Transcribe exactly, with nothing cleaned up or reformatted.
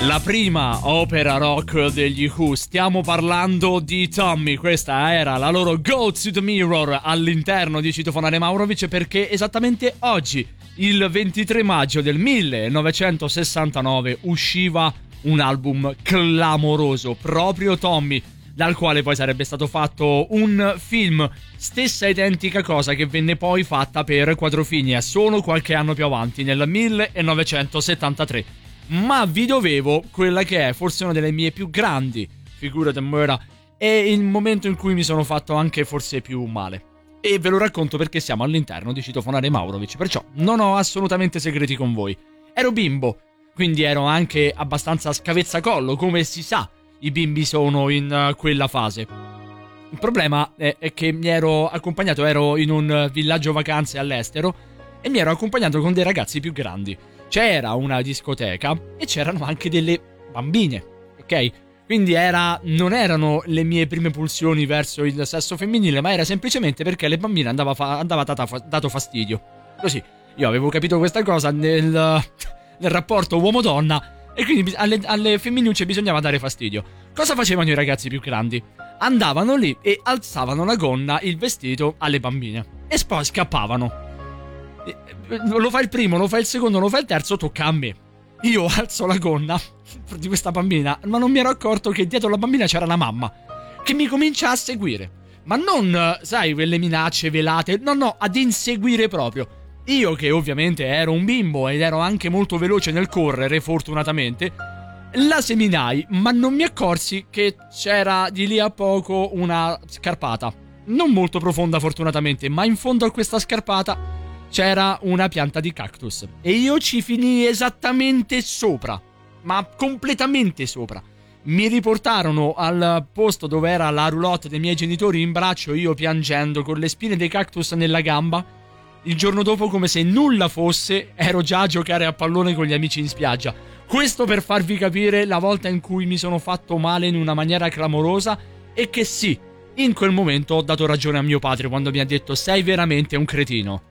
La prima opera rock degli Who, stiamo parlando di Tommy. Questa era la loro Go to the Mirror all'interno di Citofonare Maurovic, perché esattamente oggi, il ventitré maggio del millenovecentosessantanove, usciva un album clamoroso, proprio Tommy, dal quale poi sarebbe stato fatto un film. Stessa identica cosa che venne poi fatta per Quadrofinia, solo qualche anno più avanti, nel millenovecentosettantatré. Ma vi dovevo quella che è forse una delle mie più grandi figure d'amore e il momento in cui mi sono fatto anche forse più male. E ve lo racconto perché siamo all'interno di Citofonare Maurovic, perciò non ho assolutamente segreti con voi. Ero bimbo, quindi ero anche abbastanza scavezzacollo, come si sa i bimbi sono in quella fase. Il problema è, è che mi ero accompagnato, ero in un villaggio vacanze all'estero e mi ero accompagnato con dei ragazzi più grandi. C'era una discoteca e c'erano anche delle bambine, ok? Quindi era, non erano le mie prime pulsioni verso il sesso femminile, ma era semplicemente perché alle bambine andava, fa, andava data, dato fastidio. Così, io avevo capito questa cosa nel, nel rapporto uomo-donna e quindi alle, alle femminucce bisognava dare fastidio. Cosa facevano i ragazzi più grandi? Andavano lì e alzavano la gonna, il vestito alle bambine e poi scappavano. Lo fa il primo, lo fa il secondo, lo fa il terzo, tocca a me. Io alzo la gonna di questa bambina, ma non mi ero accorto che dietro la bambina c'era la mamma che mi comincia a seguire. Ma non, sai, quelle minacce velate, no no, ad inseguire proprio. Io che ovviamente ero un bimbo ed ero anche molto veloce nel correre, fortunatamente, la seminai, ma non mi accorsi che c'era di lì a poco una scarpata. Non molto profonda fortunatamente, ma in fondo a questa scarpata c'era una pianta di cactus e io ci finii esattamente sopra, ma completamente sopra. Mi riportarono al posto dove era la roulotte dei miei genitori in braccio, io piangendo con le spine dei cactus nella gamba. Il giorno dopo, come se nulla fosse, ero già a giocare a pallone con gli amici in spiaggia. Questo per farvi capire la volta in cui mi sono fatto male in una maniera clamorosa e che sì, in quel momento ho dato ragione a mio padre quando mi ha detto sei veramente un cretino.